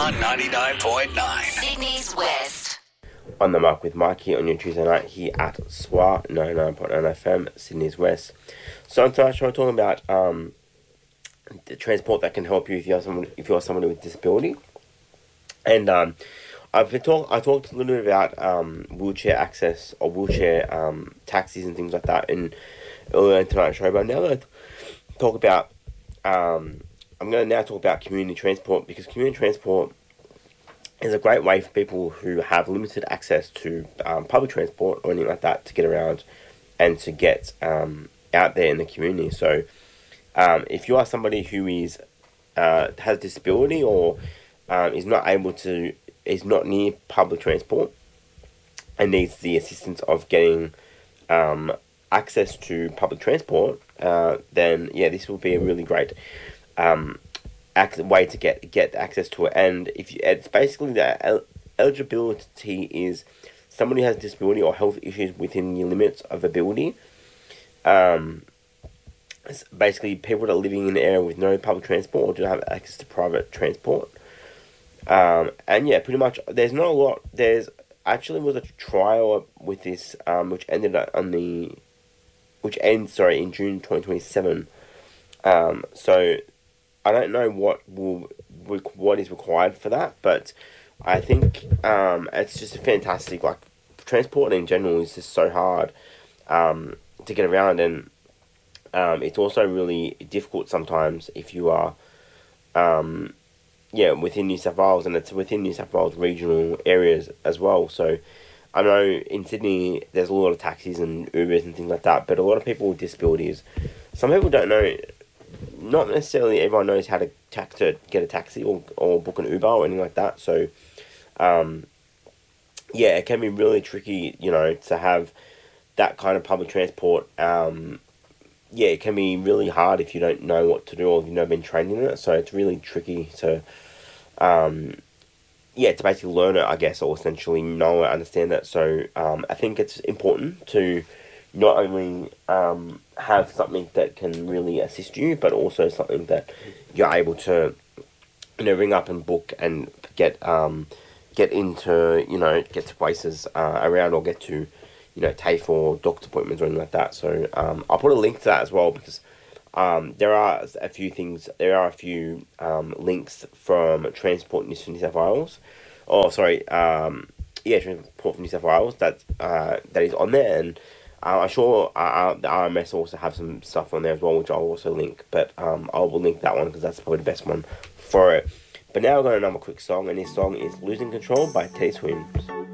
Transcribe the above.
on 99.9. Sydney's West. On the Mark with Mike here on your Tuesday night here at SWA 99.9 FM, Sydney's West. So on tonight's show, we're talking about the transport that can help you if you're somebody with disability. And I talked a little bit about wheelchair access or wheelchair taxis and things like that earlier in tonight's show. But now I'm going to now talk about community transport, because community transport is a great way for people who have limited access to public transport or anything like that to get around and to get out there in the community. So if you are somebody who has a disability or is not near public transport and needs the assistance of getting access to public transport, then this will be a really great way to get access to it. And it's basically the eligibility is somebody who has disability or health issues within the limits of ability. It's basically people that are living in an area with no public transport or do not have access to private transport. Pretty much there's not a lot. There's actually was a trial with this which ends in June 2027. So I don't know what is required for that, but I think it's just a fantastic, like, transport in general is just so hard to get around, and it's also really difficult sometimes if you are within New South Wales, and it's within New South Wales regional areas as well. So I know in Sydney there's a lot of taxis and Ubers and things like that, but a lot of people with disabilities, some people don't know, not necessarily everyone knows how to get a taxi or book an Uber or anything like that. So it can be really tricky, to have that kind of public transport. It can be really hard if you don't know what to do or if you've never been trained in it. So it's really tricky to basically learn it, I guess, or essentially know and understand it. So I think it's important to not only have something that can really assist you, but also something that you're able to, ring up and book and get to places around, or get to, TAFE or doctor's appointments or anything like that. So I'll put a link to that as well, because there are a few links from Transport New South Wales. Transport for New South Wales that is on there, and I'm sure the RMS also have some stuff on there as well, which I'll also link. But I will link that one because that's probably the best one for it. But now we're going to another quick song, and this song is "Losing Control" by T Swims.